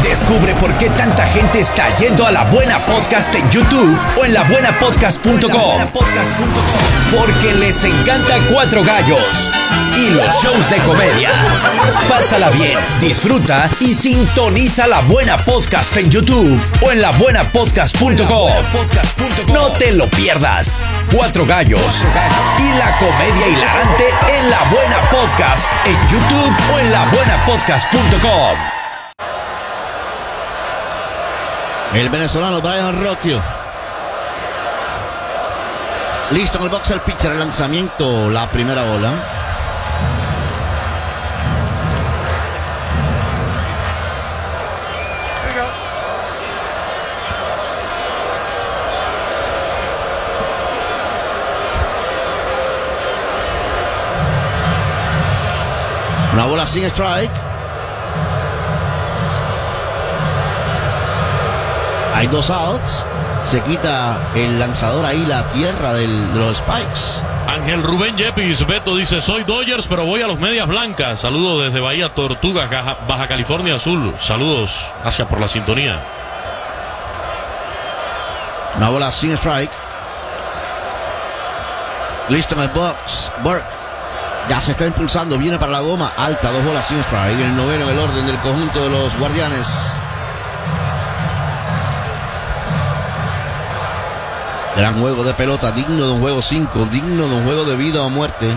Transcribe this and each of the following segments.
Descubre por qué tanta gente está yendo a La Buena Podcast en YouTube o en labuenapodcast.com. Porque les encanta Cuatro Gallos y los shows de comedia. Pásala bien, disfruta y sintoniza La Buena Podcast en YouTube o en labuenapodcast.com. No te lo pierdas. Cuatro Gallos y la comedia hilarante en La Buena Podcast en YouTube o en labuenapodcast.com. El venezolano Brian Rocchio. Listo en el box el pitcher, el lanzamiento, la primera bola. Una bola sin strike. Hay 2 outs. Se quita el lanzador ahí la tierra de los Spikes. Ángel Rubén Yepis, Beto dice: soy Dodgers, pero voy a los Medias Blancas. Saludos desde Bahía Tortugas, Baja California Sur. Saludos, gracias por la sintonía. Una bola sin strike. Listo en el box. Burke ya se está impulsando, viene para la goma alta. 2 bolas sin strike. El noveno en el orden del conjunto de los Guardianes. Gran juego de pelota, digno de un juego 5, digno de un juego de vida o muerte.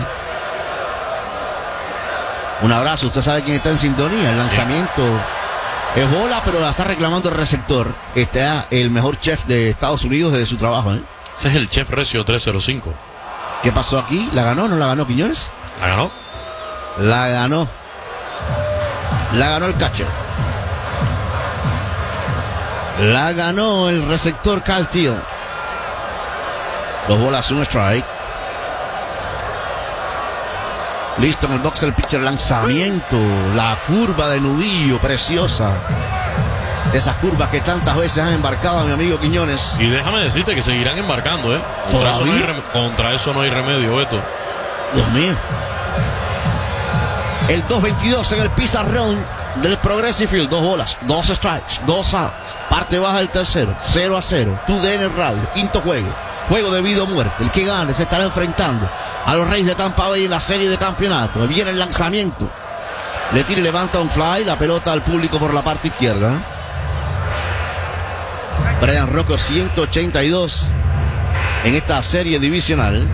Un abrazo, usted sabe quién está en sintonía. El lanzamiento es bola, pero la está reclamando el receptor. Está el mejor chef de Estados Unidos desde su trabajo, ¿eh? Ese es el Chef Recio 305. ¿Qué pasó aquí? ¿La ganó o no la ganó Quiñones? ¿La ganó? La ganó. La ganó el catcher. La ganó el receptor Kyle Teel. 2 bolas, un strike. Listo en el box el pitcher, lanzamiento. La curva de nudillo, preciosa. Esas curvas que tantas veces han embarcado a mi amigo Quiñones. Y déjame decirte que seguirán embarcando, ¿eh? Contra eso no hay remedio, Beto. Dios mío. El 2-22 en el pizarrón del Progressive Field. 2 bolas, 2 strikes, 2 outs. Parte baja del tercero, 0-0. TUDN Radio, quinto juego. Juego de vida o muerte. El que gane se estará enfrentando a los Reyes de Tampa Bay en la serie de campeonato. Viene el lanzamiento. Le tira y levanta un fly. La pelota al público por la parte izquierda. Brian Rocchio 182 en esta serie divisional.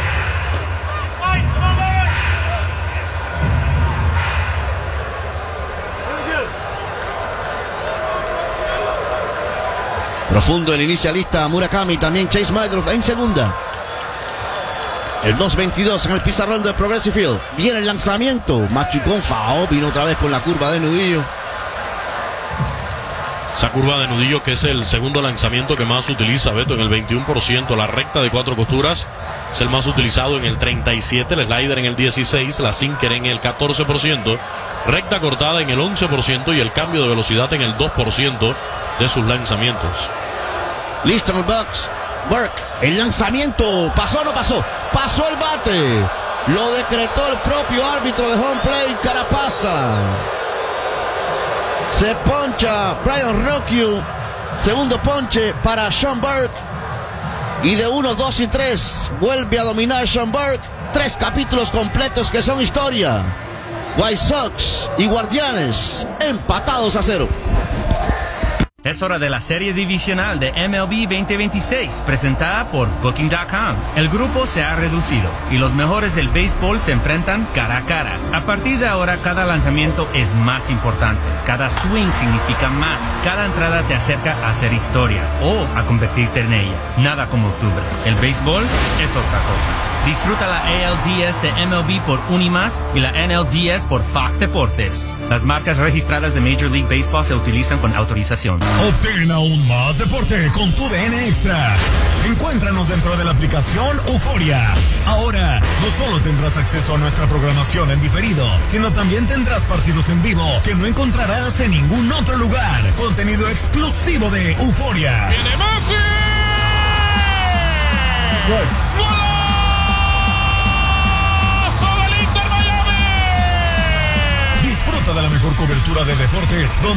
Profundo el inicialista Murakami, también Chase Magruff en segunda. El 2-22 en el pizarrón del Progressive Field. Viene el lanzamiento. Machucón Fao vino otra vez con la curva de nudillo. Esa curva de nudillo que es el segundo lanzamiento que más utiliza Beto en el 21%. La recta de 4 costuras es el más utilizado en el 37%. El slider en el 16%. La sinker en el 14%. Recta cortada en el 11%. Y el cambio de velocidad en el 2% de sus lanzamientos. Listo en el box. Burke, el lanzamiento. ¿Pasó o no pasó? Pasó el bate. Lo decretó el propio árbitro de home plate, Carapasa. Se poncha Brian Rocchio. Segundo ponche para Sean Burke. Y de 1, 2 y 3 vuelve a dominar Sean Burke. 3 capítulos completos que son historia. White Sox y Guardianes empatados a 0. Es hora de la serie divisional de MLB 2026, presentada por Booking.com. El grupo se ha reducido y los mejores del béisbol se enfrentan cara a cara. A partir de ahora, cada lanzamiento es más importante. Cada swing significa más. Cada entrada te acerca a hacer historia o a convertirte en ella. Nada como octubre. El béisbol es otra cosa. Disfruta la ALDS de MLB por Unimas y la NLDS por Fox Deportes. Las marcas registradas de Major League Baseball se utilizan con autorización. Obtén aún más deporte con TUDN Extra. Encuéntranos dentro de la aplicación Euforia. Ahora, no solo tendrás acceso a nuestra programación en diferido, sino también tendrás partidos en vivo que no encontrarás en ningún otro lugar. Contenido exclusivo de Euforia. ¡Viene Messi! Disfruta de la mejor cobertura de deportes